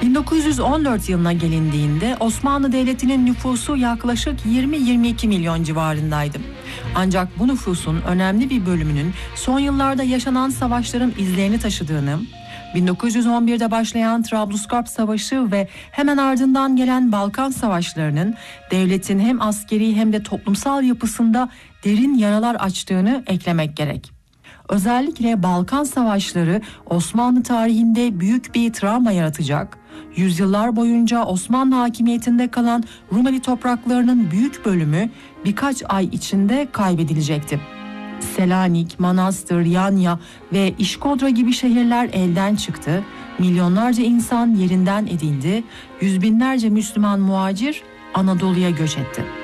1914 yılına gelindiğinde Osmanlı Devleti'nin nüfusu yaklaşık 20-22 milyon civarındaydı. Ancak bu nüfusun önemli bir bölümünün son yıllarda yaşanan savaşların izlerini taşıdığını, 1911'de başlayan Trablusgarp Savaşı ve hemen ardından gelen Balkan Savaşları'nın devletin hem askeri hem de toplumsal yapısında derin yaralar açtığını eklemek gerek. Özellikle Balkan Savaşları Osmanlı tarihinde büyük bir travma yaratacak, yüzyıllar boyunca Osmanlı hakimiyetinde kalan Rumeli topraklarının büyük bölümü birkaç ay içinde kaybedilecekti. Selanik, Manastır, Yanya ve İşkodra gibi şehirler elden çıktı, milyonlarca insan yerinden edildi, yüz binlerce Müslüman muhacir Anadolu'ya göç etti.